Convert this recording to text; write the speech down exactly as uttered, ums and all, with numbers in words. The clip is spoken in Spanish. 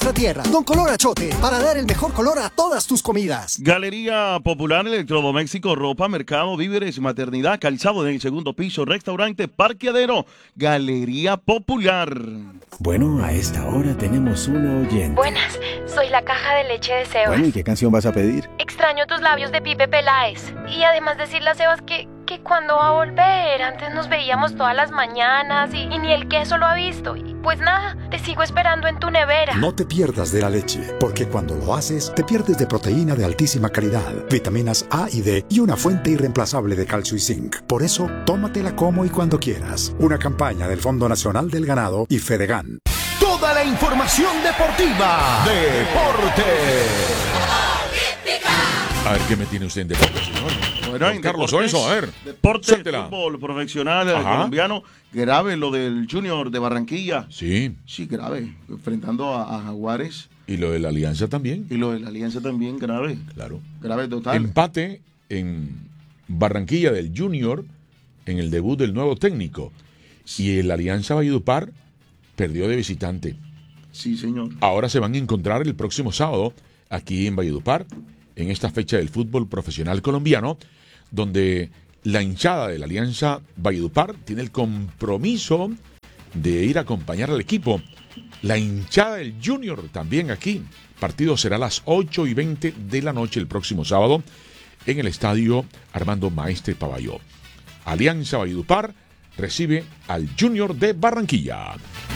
nuestra tierra. Don Color Achote, para dar el mejor color a todas tus comidas. Galería Popular, electrodoméstico, ropa, mercado, víveres, maternidad, calzado en el segundo piso, restaurante, parqueadero. Galería Popular. Bueno, a esta hora tenemos una oyente. Buenas, soy la caja de leche de Sebas. Bueno, ¿y qué canción vas a pedir? Extraño tus labios de Pipe Peláez. Y además decirle a Sebas que, que cuando va a volver. Antes nos veíamos todas las mañanas y, y ni el queso lo ha visto. Y pues nada, te sigo esperando en tu nevera. No te pierdas de la leche, porque cuando lo haces, te pierdes de proteína de altísima calidad, vitaminas A y D y una fuente irreemplazable de calcio y zinc. Por eso, tómatela como y cuando quieras. Una campaña del Fondo Nacional del Ganado y Fedegan. Toda la información deportiva. Deportes. A ver, ¿qué me tiene usted en deportes, señor? Bueno, Don en Carlos deportes, Oenzo, a ver. Deportes, suéltela. fútbol profesional Ajá. colombiano. Grave lo del Junior de Barranquilla. Sí. Sí, grave. Enfrentando a, a Jaguares. Y lo de la Alianza también. Y lo de la Alianza también, grave. Claro. Grave total. Empate en Barranquilla del Junior en el debut del nuevo técnico. Y el Alianza Valledupar perdió de visitante. Sí, señor. Ahora se van a encontrar el próximo sábado aquí en Valledupar, en esta fecha del fútbol profesional colombiano, donde la hinchada de la Alianza Valledupar tiene el compromiso de ir a acompañar al equipo. La hinchada del Junior también aquí. Partido será a las ocho y veinte de la noche el próximo sábado en el estadio Armando Maestre Pavalló. Alianza Valledupar recibe al Junior de Barranquilla.